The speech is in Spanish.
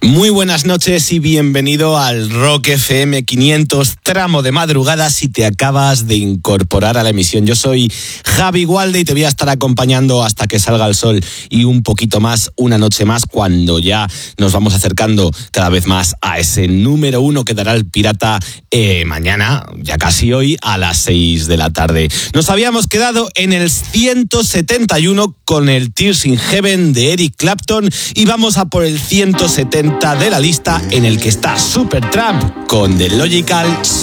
Muy buenas noches y bienvenido al Rock FM 500 tramo de madrugada si te acabas de incorporar a la emisión. Yo soy Javi Gualde y te voy a estar acompañando hasta que salga el sol y un poquito más, una noche más, cuando ya nos vamos acercando cada vez más a ese número 1 que dará el Pirata mañana, ya casi hoy, a las 6 de la tarde. Nos habíamos quedado en el 171 con el Tears in Heaven de Eric Clapton y vamos a por el 170 de la lista, en el que está Supertramp con The Logical